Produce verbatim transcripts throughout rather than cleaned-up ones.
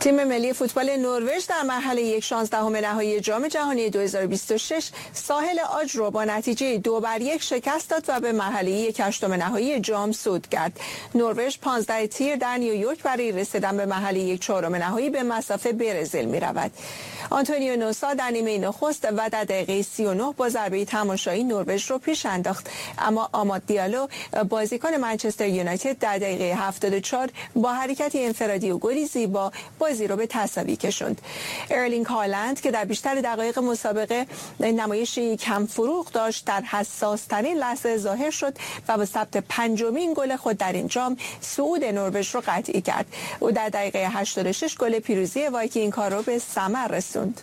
تیم ملی فوتبال نروژ در مرحله یک شانزدهم نهایی جام جهانی دو هزار و بیست و شش ساحل آج رو با نتیجه دو بر یک شکست داد و به مرحله یک هشتم نهایی جام صعود کرد. نروژ پانزدهم تیر در نیویورک برای رسیدن به مرحله یک چهارم نهایی به مسافه برزیل می رود. آنتونیو نوسا در نیمه نخست و در دقیقه سی و نه با ضربه تماشایی نروژ رو پیش انداخت، اما آماد دیالو بازیکن منچستر یونایتد در دقیقه هفتاد و چهار با حرکتی انفرادی و گلی زیبا بازی رو به تساوی کشوند. ارلینگ هالند که در بیشتر دقایق مسابقه نمایش کم فروغ داشت در حساس ترین لحظه ظاهر شد و با ثبت پنجمین گل خود در این جام صعود نروژ رو قطعی کرد. او در دقیقه هشتاد و شش گل پیروزی وایکینگ ها رو به ثمر رسوند.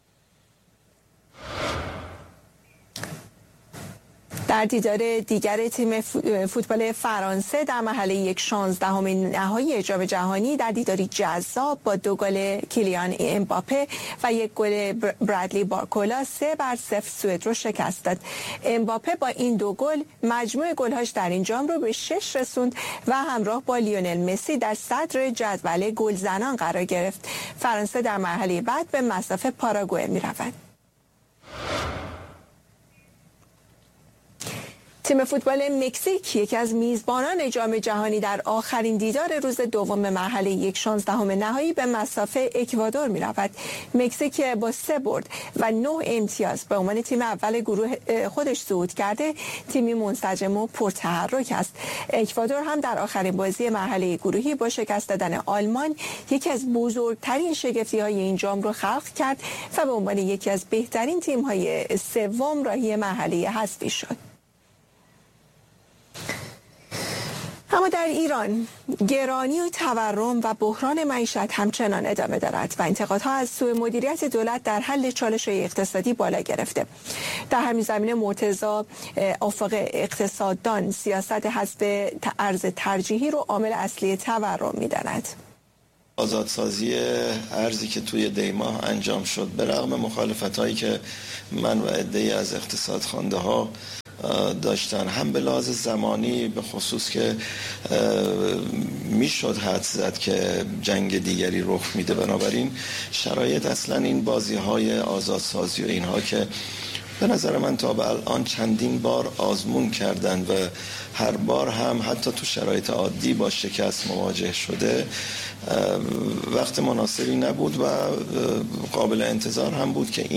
در دیدار دیگر تیم فوتبال فرانسه در مرحله یک شانزدهم نهایی جام جهانی در دیداری جذاب با دو گل کیلیان امباپه و یک گل برادلی بارکولا سه بر صفر سوئد رو شکست داد. امباپه با این دو گل مجموع گل‌هاش در این جام رو به شش رسوند و همراه با لیونل مسی در صدر جدول گلزنان قرار گرفت. فرانسه در مرحله بعد به مصاف پاراگوئه می‌رود. تیم فوتبال مکزیک یکی از میزبانان جام جهانی در آخرین دیدار روز دوم مرحله یک شانزدهم نهایی به مصافه اکوادور می رود. مکزیک با سه برد و نه امتیاز به عنوان تیم اول گروه خودش صعود کرده، تیمی منسجم و پرتحرک است. اکوادور هم در آخرین بازی مرحله گروهی با شکست دادن آلمان یکی از بزرگترین شگفتی های این جام رو خلق کرد و به عنوان یکی از بهترین تیم های سوم راهی مرحله حذفی شد. اما در ایران گرانی و تورم و بحران معیشت همچنان ادامه دارد و انتقادها از سوء مدیریت دولت در حل چالش‌های اقتصادی بالا گرفته. در همین زمینه مرتضی آفاق اقتصاددان سیاست حذف ارز ترجیحی رو عامل اصلی تورم می‌داند. آزادسازی ارزی که توی دیماه انجام شد به رغم مخالفت‌هایی که من و عده‌ای از اقتصاد خوانده ها داشتن، هم به لحاظ زمانی به خصوص که میشد حدس زد که جنگ دیگری رخ میده، بنابراین شرایط اصلا این بازی های آزادسازی و اینها که به نظر من تا به الان چندین بار آزمون کردن و هر بار هم حتی تو شرایط عادی با شکست مواجه شده، وقت مناسبی نبود و قابل انتظار هم بود که